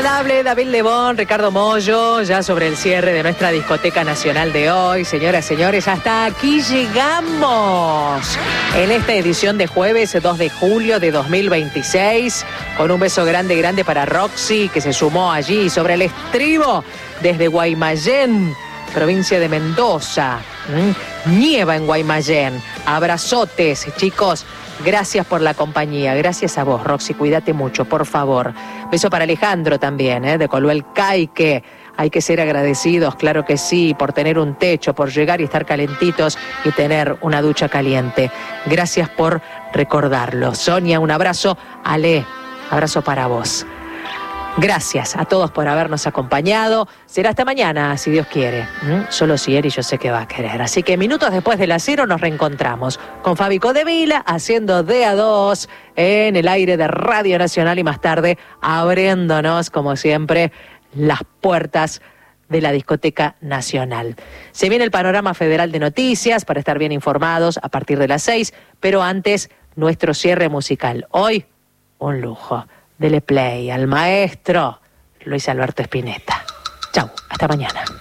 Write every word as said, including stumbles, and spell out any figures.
agradable, David Lebón, Ricardo Mollo, ya sobre el cierre de nuestra discoteca nacional de hoy. Señoras y señores, hasta aquí llegamos en esta edición de jueves dos de julio de dos mil veintiséis, con un beso grande, grande para Roxy, que se sumó allí sobre el estribo desde Guaymallén, provincia de Mendoza. ¿Mm? Nieva en Guaymallén. Abrazotes, chicos. Gracias por la compañía. Gracias a vos, Roxy. Cuídate mucho, por favor. Beso para Alejandro también, ¿eh? de Coluel Caique. Hay que ser agradecidos, claro que sí, por tener un techo, por llegar y estar calentitos y tener una ducha caliente. Gracias por recordarlo. Sonia, un abrazo. Ale, abrazo para vos. Gracias a todos por habernos acompañado. Será hasta mañana, si Dios quiere. ¿Mm? Solo si él y yo sé que va a querer. Así que minutos después de las cero nos reencontramos con Fabi Codevila haciendo de a dos en el aire de Radio Nacional y más tarde abriéndonos, como siempre, las puertas de la Discoteca Nacional. Se viene el panorama federal de noticias para estar bien informados a partir de las seis, pero antes nuestro cierre musical. Hoy, un lujo. Dele play al maestro Luis Alberto Spinetta. Chau, hasta mañana.